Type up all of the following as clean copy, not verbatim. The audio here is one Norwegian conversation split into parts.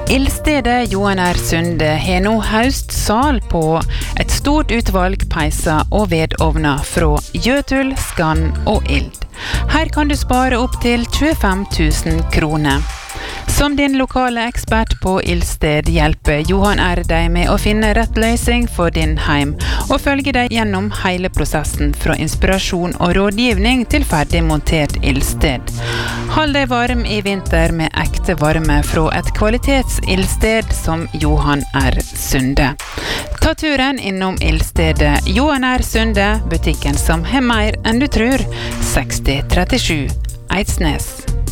Ildstedet Johan R. Sunde har nå høstsal på et stort utvalg peiser og vedovner fra gjøtul, skann og ild. Her kan du spare opp til 25 000 kroner. Som din lokale ekspert på ildsted hjelper Johan R. deg med å finne rett løsning for din heim, og følge deg gjennom hele prosessen fra inspirasjon og rådgivning til ferdig montert ildsted. Hold deg varm i vinter med ekte varme fra et kvalitets-ildsted som Johan R. Sunde. Ta turen innom ildstedet Johan R. Sunde, butikken som har mer enn du tror, 6037 Eidsnes.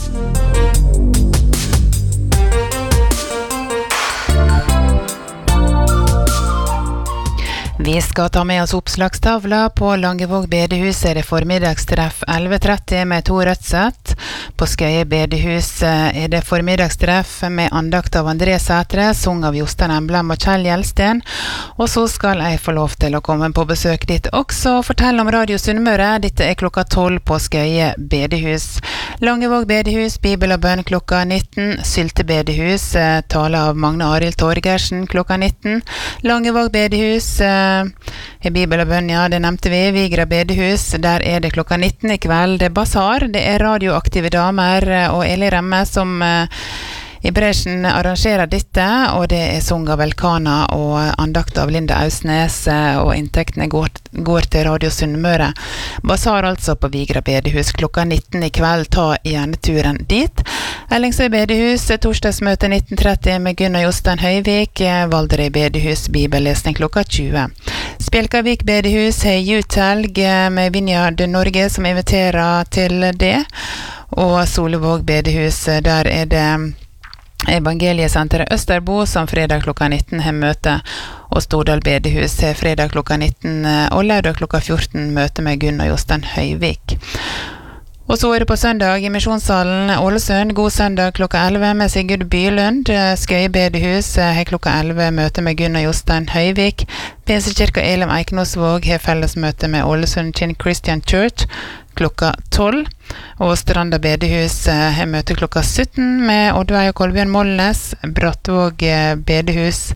Vi skal ta med oss oppslagstavla. På Langevåg bedehus er det formiddagstreff 11:30 med 2 rødsett. På Skøye bedehus er det formiddagstreff med andakt av André Sætre, sung av Jostein Emblem og Kjell Gjelsten. Og så skal jeg få lov til å komme på besøk dit også og fortelle om Radio Sunnmøre. Dette er klokka 12 på Skøye bedehus. Langevåg bedehus, Bibel og bønn klokka 19. Sylte bedehus, tale av Magne Arild Torgersen klokka 19. Langevåg bedehus, i Bibel og bønn, ja, det nevnte vi. Vigra bedehus, der er det klokka 19 i kveld. Det er basar, det er radioaktive damer og Eli Remme som i bresjen arrangerer dette, og det er sung av Velkana og andakt av Linda Ausnes, og inntektene går til Radio Sunnmøre. Basar altså på Vigra bedehus klokka 19 i kveld. Ta gjerne turen dit. Ellingsøy bedehus, torsdagsmøte 19:30 med Gunnar Jostein Høyvik. Valderøy bedehus, bibellesning klokka 20. Spjelkavik bedehus har juthelg med Vinjard Norge som inviterer til det. Og Solevåg bedehus, der er det Evangeliesenteret Østerbo som fredag klokka 19 har møte, og Stordal bedehus har fredag klokka 19 og lørdag klokka 14 møte med Gunnar Jostein Høyvik. Og så er det på søndag i Misjonssalen Ålesund, god søndag klokka 11 med Sigurd Bylund. Skøye bedehus har klokka 11 møte med Gunnar Jostein Høyvik. Pinsekirka Elim Eiknosvåg har fellesmøte med Ålesund Chin Christian Church klokka 12. Og Stranda bedehus har møte klokka 17 med Oddveig og Kolbjørn Molnes. Brattvåg bedehus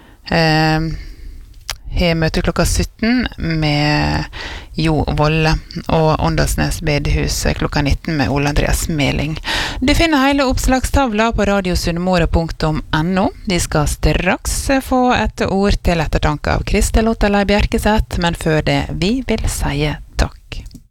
har møte klokka 17 med Jo Volle, og Åndalsnes bedehus klokka 19 med Ole Andreas Meling. Du finner hele oppslagstavla på radiosunnmøre.no. De skal straks få et ord til ettertanke av Kristel Otterlei Bjerkeseth, men før det, vi vil si takk.